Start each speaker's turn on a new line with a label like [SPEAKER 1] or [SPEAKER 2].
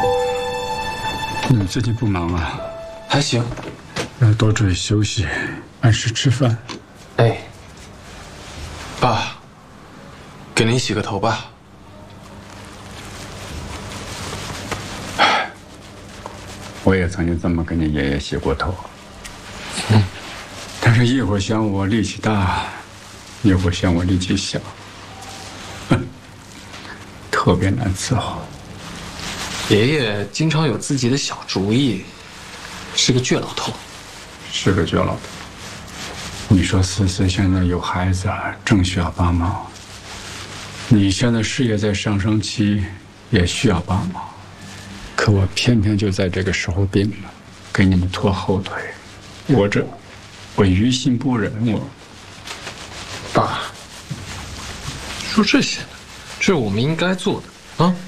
[SPEAKER 1] 你最近不忙啊？
[SPEAKER 2] 还行，
[SPEAKER 1] 要多注意休息，按时吃饭。
[SPEAKER 2] 哎，爸，给您洗个头吧。
[SPEAKER 1] 我也曾经这么给你爷爷洗过头。但是一会儿嫌我力气大，一会儿嫌我力气小，特别难伺候。
[SPEAKER 2] 爷爷经常有自己的小主意，是个倔老头。
[SPEAKER 1] 是个倔老头。你说思思现在有孩子，正需要帮忙。你现在事业在上升期，也需要帮忙。可我偏偏就在这个时候病了，给你们拖后腿。我于心不忍。
[SPEAKER 2] 爸，说这些，这是我们应该做的啊。